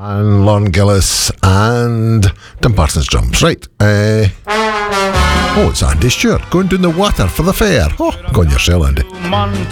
And Lorne Gillis and Dumbarton's Drums. Right. It's Andy Stewart going down the water for the fair. Go on your shell, Andy.